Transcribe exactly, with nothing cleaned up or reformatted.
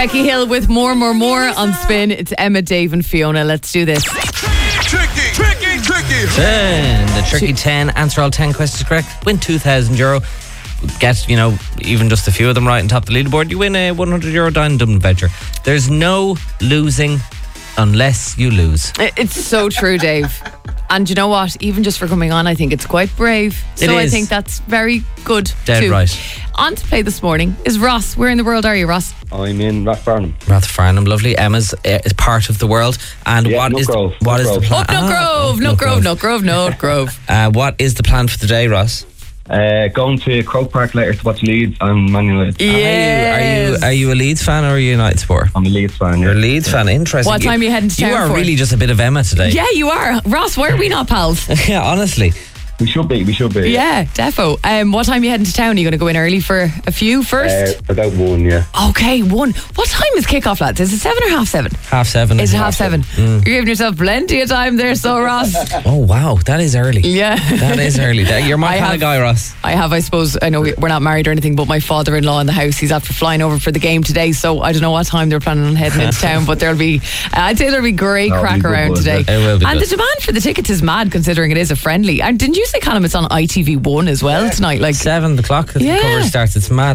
Becky Hill with More, More, More on Spin. It's Emma, Dave and Fiona. Let's do this. Tricky, tricky, tricky. ten. The tricky ten. Answer all ten questions correct. Win two thousand euro. Get, you know, even just a few of them right on top of the leaderboard. You win a one hundred euro Dine Dublin voucher. There's no losing unless you lose. It's so true, Dave. And you know what? Even just for coming on, I think it's quite brave. So It I is. think that's very good Dead too. right. On to play this morning is Ross. Where in the world are you, Ross? I'm in Rathfarnham. Rathfarnham, lovely. Emma's uh, is part of the world. And Yeah, what is Nutgrove, what is the Nutgrove. plan? Up Nut Grove, Nut Grove, Nut Grove, Nut Grove. Uh, what is the plan for the day, Ross? Uh, going to Croke Park later to watch Leeds. I'm Man United. Yes. Are you are you a Leeds fan or are you a United supporter? I'm a Leeds fan. You're a Yeah. Leeds fan. Interesting. What time are you heading to You town are for? really just a bit of Emma today. Yeah, you are. Ross, why are we not pals? Yeah, honestly. We should be. We should be. Yeah, defo. Um, what time are you heading to town? Are you going to go in early for a few first? Uh, about one. Yeah. Okay, one. What time is kickoff, lads? Is it seven or half seven? Half seven. Is it half seven? Mm. You're giving yourself plenty of time there, so Ross. Oh wow, that is early. Yeah. That is early. That- You're my I kind have- of guy, Ross. I have, I suppose, I know we- we're not married or anything, but my father-in-law in the house, he's after flying over for the game today, so I don't know what time they're planning on heading into town, but there'll be, I'd say there'll be great That'll crack be good around buzz, today. yeah. It will be And good. the demand for the tickets is mad considering it is a friendly. And didn't you say, Callum, it's on I T V one as well tonight? Like, Seven o'clock. The Yeah. cover starts. It's mad.